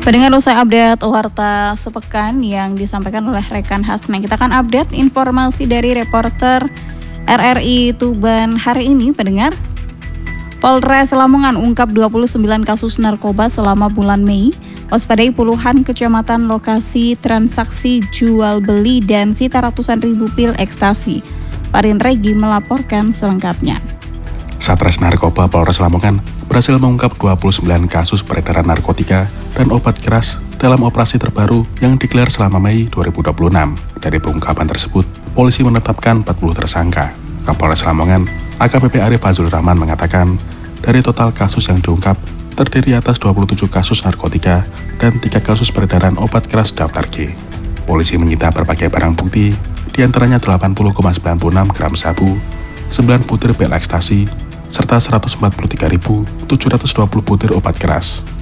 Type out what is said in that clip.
Pendengar, usai update warta sepekan yang disampaikan oleh rekan Hasna, kita akan update informasi dari reporter RRI Tuban hari ini, pendengar. Polres Lamongan ungkap 29 kasus narkoba selama bulan Mei, waspadai puluhan kecamatan lokasi transaksi jual beli dan sita ratusan ribu pil ekstasi. Farin Regi melaporkan selengkapnya. Satres Narkoba Polres Lamongan berhasil mengungkap 29 kasus peredaran narkotika dan obat keras dalam operasi terbaru yang digelar selama Mei 2026. Dari pengungkapan tersebut, polisi menetapkan 40 tersangka. Kapolres Lamongan, AKBP Arif Fazlur Rahman mengatakan, dari total kasus yang diungkap, terdiri atas 27 kasus narkotika dan 3 kasus peredaran obat keras daftar G. Polisi menyita berbagai barang bukti, diantaranya 80,96 gram sabu, 9 butir pil ekstasi, serta 143.720 butir obat keras.